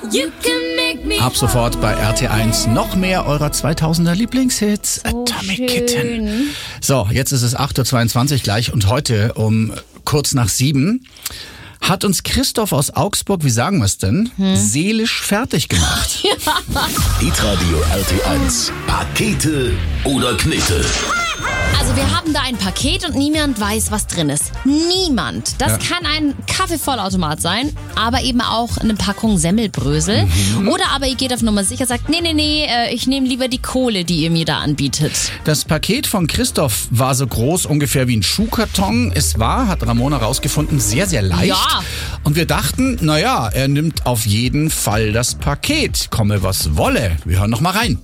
Ab sofort bei RT1 noch mehr eurer 2000er Lieblingshits. So Atomic schön. Kitten. So, jetzt ist es 8.22 Uhr gleich und heute um kurz nach 7 hat uns Christoph aus Augsburg, wie sagen wir es denn, seelisch fertig gemacht. Hitradio RT1. Pakete oder Knete? Also wir haben da ein Paket und niemand weiß, was drin ist. Niemand. Das kann ein Kaffeevollautomat sein, aber eben auch eine Packung Semmelbrösel. Oder aber ihr geht auf Nummer sicher, sagt, nee, ich nehme lieber die Kohle, die ihr mir da anbietet. Das Paket von Christoph war so groß ungefähr wie ein Schuhkarton. Es war, hat Ramona rausgefunden, sehr, sehr leicht. Ja. Und wir dachten, naja, er nimmt auf jeden Fall das Paket. Komme was wolle. Wir hören noch mal rein.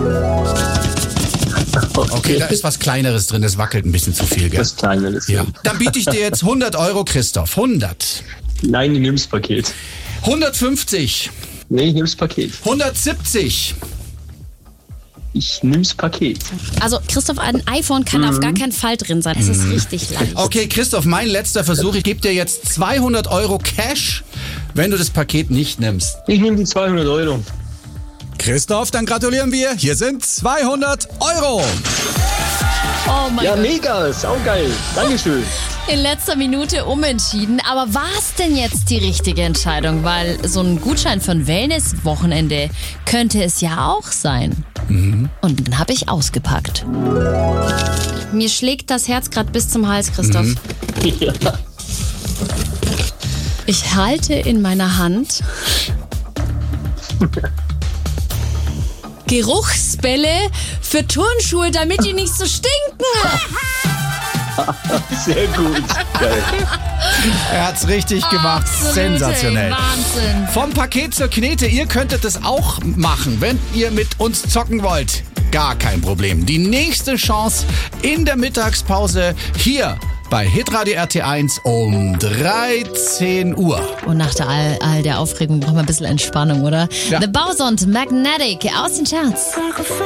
Okay, da ist was Kleineres drin, das wackelt ein bisschen zu viel, gell? Das Kleineres. Ja. Dann biete ich dir jetzt 100 Euro, Christoph. 100. Nein, ich nehm's Paket. 150. Nee, ich nehm's Paket. 170. Ich nehm's Paket. Also Christoph, ein iPhone kann auf gar keinen Fall drin sein. Das ist richtig leicht. Okay, Christoph, mein letzter Versuch. Ich gebe dir jetzt 200 Euro Cash, wenn du das Paket nicht nimmst. Ich nehme die 200 Euro. Christoph, dann gratulieren wir. Hier sind 200 Euro. Oh mein Ja, Gott. mega, saugeil. Dankeschön. In letzter Minute umentschieden. Aber war es denn jetzt die richtige Entscheidung? Weil so ein Gutschein für ein Wellness-Wochenende könnte es ja auch sein. Und dann habe ich ausgepackt. Mir schlägt das Herz gerade bis zum Hals, Christoph. Ja. Ich halte in meiner Hand Geruchsbälle für Turnschuhe, damit die nicht so stinken. Sehr gut. Geil. Er hat's richtig gemacht. Absolute Sensationell. Wahnsinn. Vom Paket zur Knete. Ihr könntet es auch machen, wenn ihr mit uns zocken wollt. Gar kein Problem. Die nächste Chance in der Mittagspause hier bei Hitradio RT1 um 13 Uhr. Und nach all der Aufregung brauchen wir ein bisschen Entspannung, oder? Ja. The Bows und Magnetic aus den Charts.